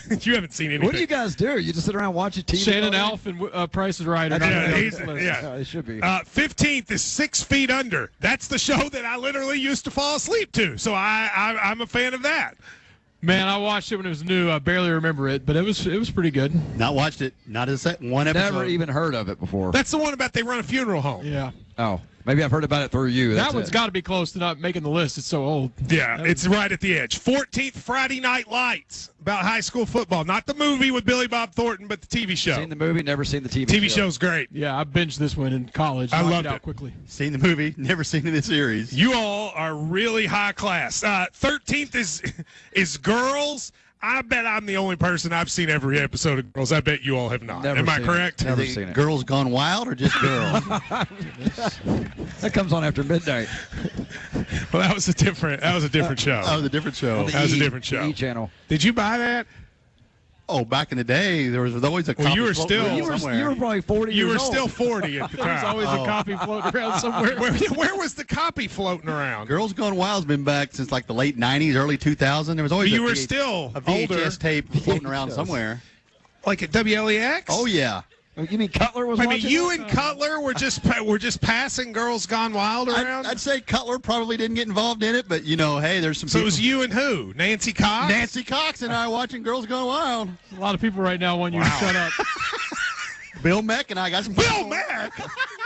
You haven't seen anything. What do you guys do? You just sit around watching TV? Shannon Alf and Price is Right. Yeah, it should be. 15th is 6 Feet Under. That's the show that I literally used to fall asleep to. So I'm a fan of that. Man, I watched it when it was new. I barely remember it, but it was pretty good. Not watched it. Not one episode. Never even heard of it before. That's the one about they run a funeral home. Yeah. Oh, maybe I've heard about it through you. That one's got to be close to not making the list. It's so old. Yeah, it's right at the edge. 14th, Friday Night Lights, about high school football. Not the movie with Billy Bob Thornton, but the TV show. Seen the movie, never seen the TV TV show's great. Yeah, I binged this one in college. I Knocked loved it out it. quickly. Seen the movie, never seen the series. You all are really high class. 13th is Girls. I bet I'm the only person I've seen every epised of Girls. I bet you all have not. Never Am I seen it. correct? Never Is it seen it. Girls Gone Wild or just Girls? That comes on after midnight. Well, that was a different show. Oh, the different show. That was a different show. E channel. Did you buy that? Oh, back in the day, there was always a Well, copy you were floating still- around You were somewhere. probably 40 You years were old. still 40 at the There's time. always a copy floating around somewhere. Where was the copy floating around? Girls Gone Wild's been back since like the late 90s, early 2000s. There was always You a were still a VHS older. tape floating around somewhere. Like at WLEX? Oh, yeah. You mean Cutler was I mean, watching you it? and Cutler were just passing Girls Gone Wild around. I'd say Cutler probably didn't get involved in it, but, hey, there's some So it people. was you and who? Nancy Cox? Nancy Cox and I watching Girls Gone Wild. A lot of people right now want you to shut up. Bill Meck and I got some. Bill Mack.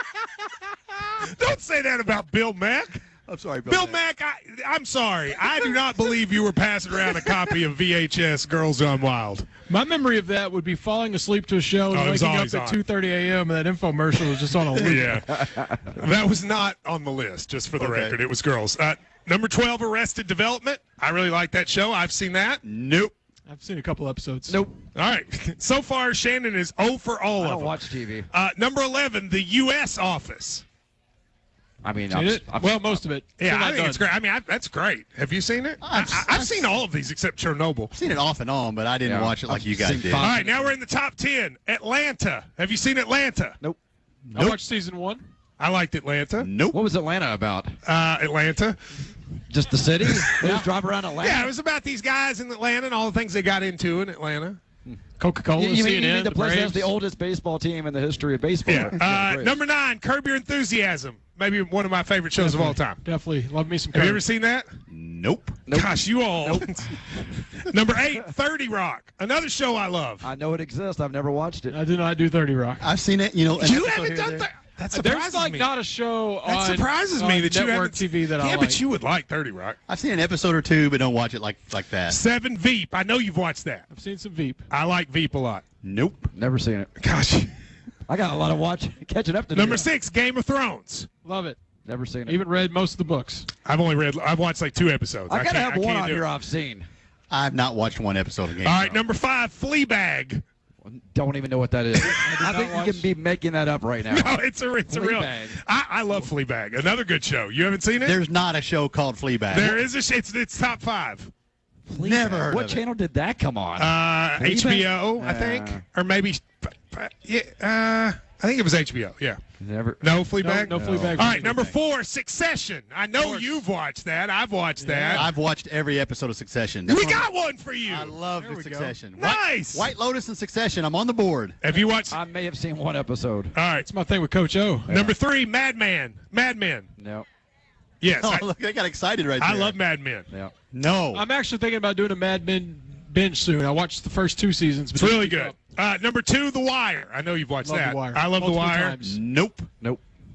Don't say that about Bill Mack. I'm sorry, Bill Mack, I'm sorry. I do not believe you were passing around a copy of VHS Girls Gone Wild. My memory of that would be falling asleep to a show and Oh, it was waking up always at on. 2:30 a.m. and that infomercial was just on a loop. Yeah. That was not on the list, just for the Okay. record. It was Girls. Number 12, Arrested Development. I really like that show. I've seen that. Nope. I've seen a couple episodes. Nope. All right. So far, Shannon is 0 for all I of don't them. watch TV. Number 11, The U.S. Office. I mean, Seen it? Well, most of it. Yeah, Still not I think done. it's great. I mean, that's great. Have you seen it? I've seen all of these except Chernobyl. I've seen it off and on, but I didn't Yeah. watch it like I've you guys seen did. five. All right, now we're in the top 10. Atlanta. Have you seen Atlanta? Nope. I watched season 1. I liked Atlanta. Nope. What was Atlanta about? Atlanta. Just the city? They just drive around Atlanta? Yeah, it was about these guys in Atlanta and all the things they got into in Atlanta. Coca-Cola, You mean CNN, the place that has Braves. the oldest baseball team in the history of baseball? Yeah. Braves. Number 9, Curb Your Enthusiasm. Maybe one of my favorite shows of all time. Definitely. Love me some Have you Curb. ever seen that? Nope. Gosh, you all. Number 8, 30 Rock. Another show I love. I know it exists. I've never watched it. I do not do 30 Rock. I've seen it. An You episode haven't here done and that? there. That There's surprises like me. not a show That on surprises me that you network haven't TV that I Yeah, like. but you would like 30 Rock. I've seen an episode or two, but don't watch it like that. 7, Veep. I know you've watched that. I've seen some Veep. I like Veep a lot. Nope. Never seen it. Gosh. I got a lot of catching up to do. Number 6, Game of Thrones. Love it. Never seen it. Even read most of the books. I've watched like 2 episodes. I gotta can't- have one can't on do here it. I've seen. I've not watched one episode of Game All of right, Thrones. number 5, Fleabag. Don't even know what that is. I think not you can be making that up right now. No, it's a real. Fleabag. I love Fleabag. Another good show. You haven't seen it? There's not a show called Fleabag. There is a. It's top 5. Never heard What of it. channel did that come on? HBO, I think, or maybe. Yeah, I think it was HBO. Yeah. Never. No Fleabag. No Fleabag. All right, number 4, Succession. I know you've watched that. I've watched that. I've watched every episode of Succession. We got one for you. I love There we go. Succession. Nice. White Lotus and Succession. I'm on the board. Have you watched? I may have seen one episode. All right. That's my thing with Coach O. Number 3, Mad Men. Mad Men. No. Yes, Oh, look, I got excited right there. I love Mad Men. No. No. I'm actually thinking about doing a Mad Men binge soon. I watched the first 2 seasons. But It's really didn't keep good. up. Number 2, The Wire. I know you've watched Love that. The Wire. I love The Multiple Wire. times. Nope. Nope.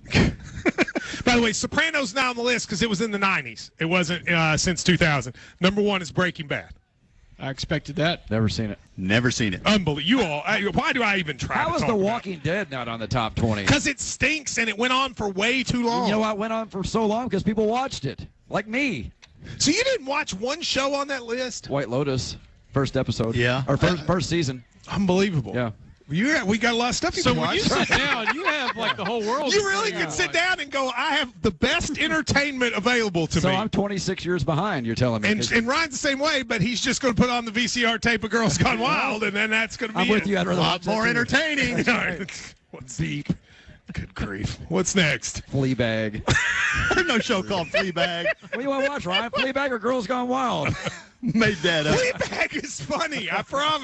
By the way, Sopranos not on the list because it was in the 90s. It wasn't since 2000. Number 1 is Breaking Bad. I expected that. Never seen it. Never seen it. Unbelievable. You all. Why do I even try How to is talk The about it? Walking Dead not on the top 20? Because it stinks and it went on for way too long. You know why it went on for so long? Because people watched it. Like me. So you didn't watch one show on that list? White Lotus. First episode. Yeah. Or first season. Unbelievable. Yeah. We got a lot of stuff you So can when watch. you sit down, you have like the whole world. You really Yeah. could sit down and go, I have the best entertainment available to So me. I'm 26 years behind, you're telling me. And Ryan's the same way, but he's just going to put on the VCR tape of Girls Gone Wild, and then that's going to be I'm with it. you. I'd A rather lot watch that more too. entertaining. All right. What's deep? Good grief. What's next? Fleabag. There's no show called Fleabag. What do you want to watch, Ryan? Fleabag or Girls Gone Wild? Made that up. Fleabag is funny, I promise.